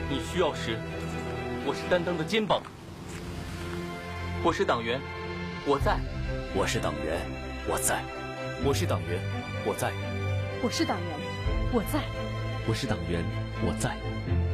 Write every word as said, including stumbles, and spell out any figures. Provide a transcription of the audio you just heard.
你需要时，我是担当的肩膀。我是党员，我在。 我是党员，我在。 我是党员，我在。 我是党员，我在。 我是党员，我在。